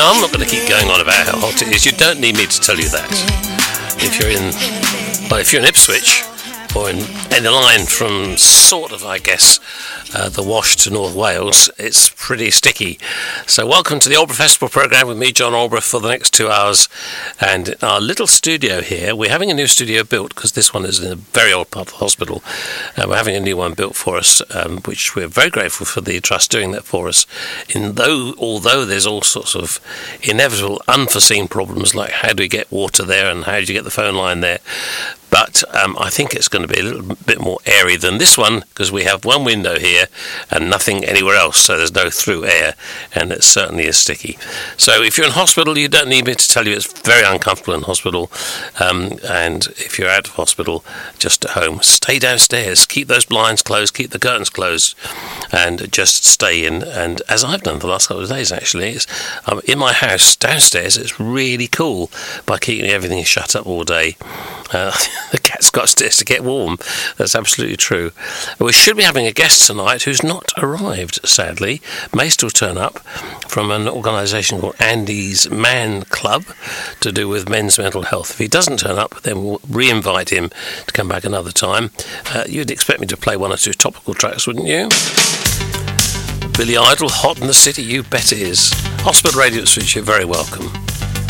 Now, I'm not going to keep going on about how hot it is. You don't need me to tell you that. If you're in Ipswich, or in the line from sort of, I guess, the Wash to North Wales, it's pretty sticky. So welcome to the Aldborough Festival programme with me, John Aldborough, for the next 2 hours. And in our little studio here, we're having a new studio built, because this one is in a very old part of the hospital. We're having a new one built for us, which we're very grateful for the Trust doing that for us. Although there's all sorts of inevitable, unforeseen problems, like how do we get water there and how do you get the phone line there. But I think it's going to be a little bit more airy than this one, because we have one window here and nothing anywhere else, so there's no through air, and it certainly is sticky. So if you're in hospital, you don't need me to tell you it's very uncomfortable in hospital. And if you're out of hospital, just at home, stay downstairs, keep those blinds closed, keep the curtains closed, and just stay in. And as I've done for the last couple of days, actually, in my house downstairs, it's really cool by keeping everything shut up all day. The cat's got stairs to get warm. That's absolutely true. We should be having a guest tonight who's not arrived, sadly. May still turn up, from an organisation called Andy's Man Club, to do with men's mental health. If he doesn't turn up, then we'll re-invite him to come back another time. You'd expect me to play one or two topical tracks, wouldn't you? Billy Idol, Hot in the City, you bet it is. Hospital Radio Ipswich, you're very welcome.